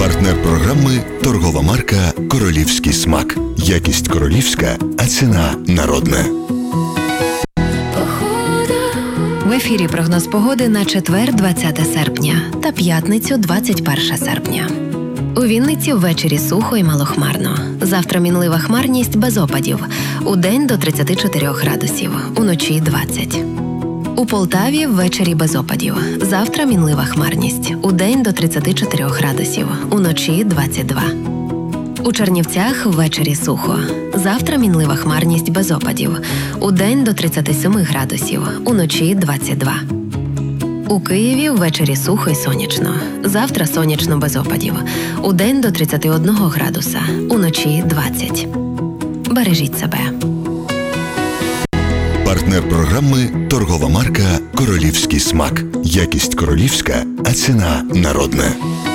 Партнер програми – торгова марка «Королівський смак». Якість королівська, а ціна народна. В ефірі прогноз погоди на четвер, 20 серпня та п'ятницю, 21 серпня. У Вінниці ввечері сухо і малохмарно. Завтра мінлива хмарність без опадів. Удень до 34 градусів, уночі 20. У Полтаві ввечері без опадів. Завтра мінлива хмарність. Удень до 34 градусів, уночі 22. У Чернівцях ввечері сухо. Завтра мінлива хмарність без опадів. Удень до 37 градусів, уночі 22. У Києві ввечері сухо і сонячно. Завтра сонячно без опадів. Удень до 31 градуса, уночі 20. Бережіть себе. Партнер програми – торгова марка «Королівський смак». Якість королівська, а ціна народна.